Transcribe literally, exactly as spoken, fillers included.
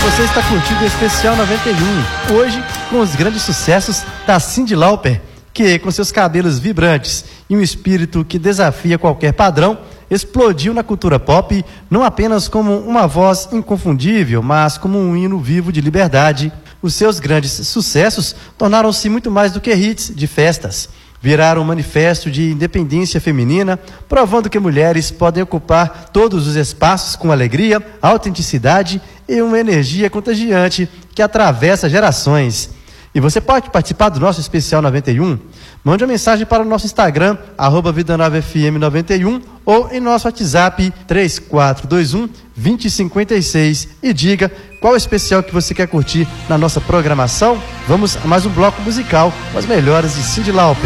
Você está curtindo o Especial noventa e um, hoje com os grandes sucessos da Cyndi Lauper, que com seus cabelos vibrantes e um espírito que desafia qualquer padrão, explodiu na cultura pop, não apenas como uma voz inconfundível, mas como um hino vivo de liberdade. Os seus grandes sucessos tornaram-se muito mais do que hits de festas. Viraram um manifesto de independência feminina, provando que mulheres podem ocupar todos os espaços com alegria, autenticidade e uma energia contagiante que atravessa gerações. E você pode participar do nosso Especial noventa e um? Mande uma mensagem para o nosso Instagram, arroba Vida Nova F M noventa e um, ou em nosso WhatsApp três quatro dois um, dois zero cinco seis e diga qual especial que você quer curtir na nossa programação. Vamos a mais um bloco musical com as melhores de Cyndi Lauper.